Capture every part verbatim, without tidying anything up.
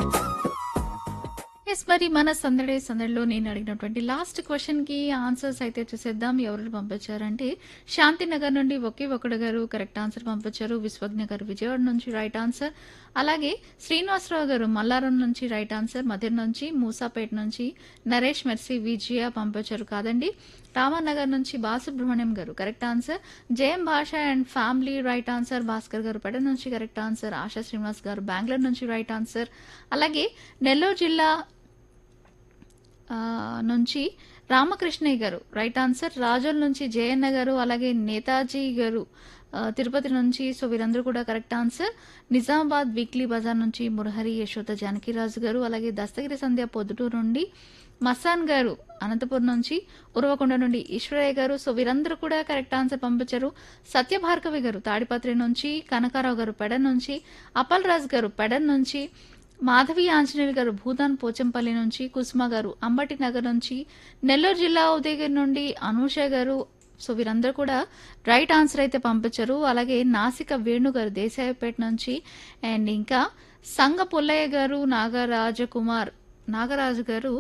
Yes మరి మన సందడే సందడిలో నేను అడిగినటువంటి లాస్ట్ క్వశ్చన్ కి ఆన్సర్స్ అయితే చూసేద్దాం. ఎవరు పంపించారంటే శాంతినగర్ నుండి ఒకే ఒకడు గారు కరెక్ట్ ఆన్సర్ పంపించారు. విశ్వజ్ఞ గారు విజయవాడ నుంచి రైట్ ఆన్సర్. అలాగే శ్రీనివాసరావు గారు మల్లారం నుంచి రైట్ ఆన్సర్. మధిర్ నుంచి మూసాపేట నుంచి నరేష్ మెర్సీ విజయ పంపించారు కాదండి. రామానగర్ నుంచి బాలసుబ్రహ్మణ్యం గారు కరెక్ట్ ఆన్సర్. జయం భాష and family right answer. Bhaskar గారు పెడ నుంచి కరెక్ట్ ఆన్సర్. ఆశా శ్రీనివాస్ గారు బెంగళూరు నుంచి రైట్ ఆన్సర్. అలాగే నెల్లూరు జిల్లా ఆ, నుంచి రామకృష్ణయ్య గారు రైట్ ఆన్సర్. రాజోల్ నుంచి జయన్న గారు అలాగే నేతాజీ గారు ఆ, తిరుపతి నుంచి. సో వీరందరూ కూడా correct answer. Nizamabad weekly Bazar నుంచి మురహరి యశోద జానకిరాజు గారు అలాగే దస్తగిరి సంధ్య పొద్దుటూరు నుండి మసాన్ గారు అనంతపురం నుంచి. ఉరవకొండ నుండి ఈశ్వరయ్య గారు. సో వీరందరూ కూడా కరెక్ట్ ఆన్సర్ పంపించారు. సత్యభార్గవి గారు తాడిపత్రి నుంచి. కనకారావు గారు పెడ నుంచి. అపల్ రాజ్ గారు పెడ నుంచి. మాధవి ఆంజనేయులు గారు భూదాన్ పోచంపల్లి నుంచి. కుసుమ గారు అంబటి నగర్ నుంచి. నెల్లూరు జిల్లా ఉదయగిరి నుండి అనూష గారు. సో వీరందరూ కూడా రైట్ ఆన్సర్ అయితే పంపించారు. అలాగే నాసిక వేణు గారు దేశాయపేట నుంచి. అండ్ ఇంకా సంగ పుల్లయ్య గారు నాగరాజకుమార్ నాగరాజు గారు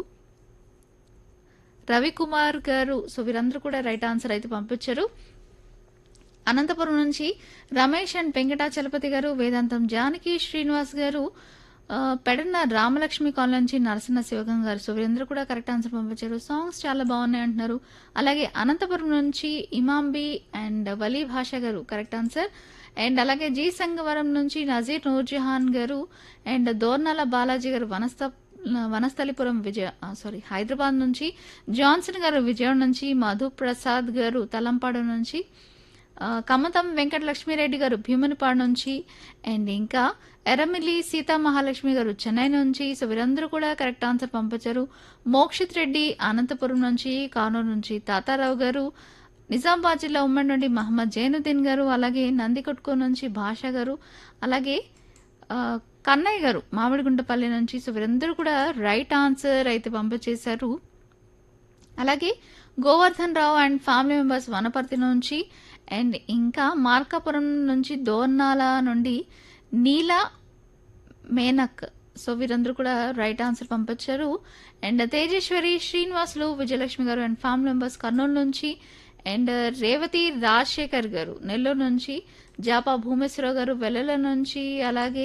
రవికుమార్ గారు. సో వీరందరూ కూడా రైట్ ఆన్సర్ అయితే పంపించారు. అనంతపురం నుంచి రమేష్ అండ్ వెంకటాచలపతి గారు. వేదాంతం జానకి శ్రీనివాస్ గారు. ఆ, పెడన్న రామలక్ష్మి కాలనీ నుంచి నరసింహ శివగం గారు. సో వీరందరూ కూడా కరెక్ట్ ఆన్సర్ పంపించారు. సాంగ్స్ చాలా బాగున్నాయి అంటున్నారు. అలాగే అనంతపురం నుంచి ఇమాంబి అండ్ వలీ భాష గారు కరెక్ట్ ఆన్సర్. అండ్ అలాగే జీ సంగవరం నుంచి నజీర్ నూర్జహాన్ గారు అండ్ దోర్నాల బాలాజీ గారు వనస్థ వనస్థలిపురం విజయ సారీ హైదరాబాద్ నుంచి. జాన్సన్ గారు విజయవాడ నుంచి. మధు ప్రసాద్ గారు తలంపాడు నుంచి. ఆ, కమతం వెంకట లక్ష్మీరెడ్డి గారు భీమునిపాడు నుంచి. అండ్ ఇంకా ఎర్రమిల్లి సీతా మహాలక్ష్మి గారు చెన్నై నుంచి. సో వీరందరూ కూడా కరెక్ట్ ఆన్సర్ పంపించారు. మోక్షిత్ రెడ్డి అనంతపురం నుంచి. కానూరు నుంచి తాతారావు గారు. నిజామాబాద్ జిల్లా ఉమ్మడి నుండి మహమ్మద్ జైనుద్దీన్ గారు. అలాగే నందికొట్కో నుంచి భాష గారు. అలాగే ఆ, కన్నయ్య గారు మామిడిగుంటపల్లి నుంచి. సో వీరందరూ కూడా రైట్ ఆన్సర్ అయితే పంపించేశారు. అలాగే గోవర్ధన్ రావు అండ్ ఫ్యామిలీ మెంబర్స్ వనపర్తి నుంచి. అండ్ ఇంకా మార్కాపురం నుంచి దోర్నాల నుండి నీల మేనక్. సో వీరందరూ కూడా రైట్ ఆన్సర్ పంపించారు. అండ్ తేజేశ్వరి శ్రీనివాసులు విజయలక్ష్మి గారు అండ్ ఫ్యామిలీ మెంబర్స్ కర్నూలు నుంచి. అండ్ రేవతి రాజశేఖర్ గారు నెల్లూరు నుంచి. జాపా భూమేశ్వరరావు గారు వెల్లల నుంచి. అలాగే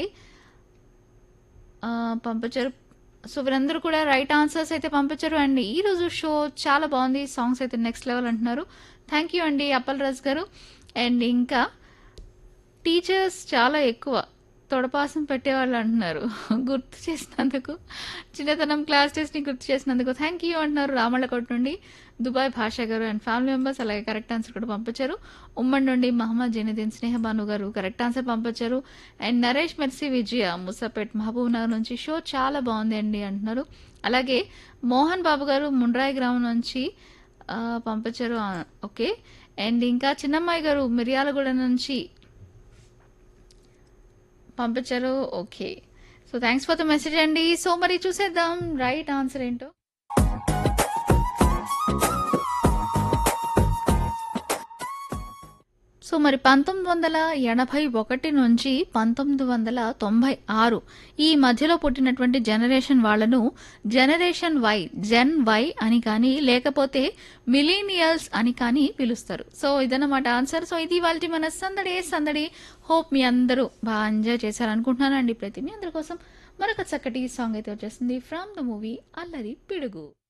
ఆ, పంపించారు. సో వీరందరూ కూడా రైట్ ఆన్సర్స్ అయితే పంపించారు. అండ్ ఈ రోజు షో చాలా బాగుంది. సాంగ్స్ అయితే నెక్స్ట్ లెవెల్ అంటున్నారు. థ్యాంక్ యూ అండి అప్పల్ రాజ్ గారు. అండ్ ఇంకా టీచర్స్ చాలా ఎక్కువ తొడపాసం పెట్టేవాళ్ళు అంటున్నారు. గుర్తు చేసినందుకు చిన్నతనం క్లాస్ టెస్ట్ని గుర్తు చేసినందుకు థ్యాంక్ యూ అంటున్నారు రామళ్ళకోట నుండి దుబాయ్ భాష గారు అండ్ ఫ్యామిలీ మెంబర్స్. అలాగే కరెక్ట్ ఆన్సర్ కూడా పంపించారు. ఉమ్మడి నుండి మహమ్మద్ జైనుద్దీన్ స్నేహబాను గారు కరెక్ట్ ఆన్సర్ పంపించారు. అండ్ నరేష్ మెర్సీ విజయ ముసాపేట్ మహబూబ్ నగర్ నుంచి. షో చాలా బాగుంది అండి అంటున్నారు. అలాగే మోహన్ బాబు గారు ముండ్రాయి గ్రామం నుంచి ఆ, పంపించారు. ఆ, ఓకే. అండ్ ఇంకా చిన్నమ్మాయి గారు మిర్యాలగూడ నుంచి పంపించారు. Okay. So thanks for the message అండి. సో మరి చూసేద్దాం రైట్ ఆన్సర్ ఏంటో. సో మరి పంతొమ్మిది వందల ఎనభై ఒకటి నుంచి పంతొమ్మిది వందల తొంభై ఆరు ఈ మధ్యలో పుట్టినటువంటి జనరేషన్ వాళ్లను జనరేషన్ వై జెన్ వై అని కానీ లేకపోతే మిలీనియల్స్ అని కానీ పిలుస్తారు. సో ఇదన్నమాట ఆన్సర్. సో ఇది వాళ్ళ మన సందడి సందడి. హోప్ మీ అందరూ బాగా ఎంజాయ్ చేశారనుకుంటున్నానండి. ప్రతి మీ అందరి కోసం మరొక చక్కటి సాంగ్ అయితే వచ్చేసింది ఫ్రమ్ ద మూవీ అల్లరి పిడుగు.